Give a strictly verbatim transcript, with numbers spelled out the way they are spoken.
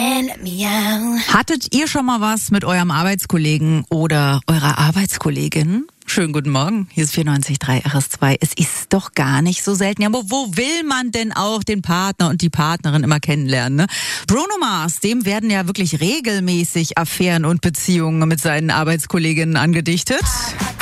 Hattet ihr schon mal was mit eurem Arbeitskollegen oder eurer Arbeitskollegin? Schönen guten Morgen, hier ist vierundneunzig Komma drei R S zwei. Es ist doch gar nicht so selten. Ja, aber wo will man denn auch den Partner und die Partnerin immer kennenlernen, ne? Bruno Mars, dem werden ja wirklich regelmäßig Affären und Beziehungen mit seinen Arbeitskolleginnen angedichtet.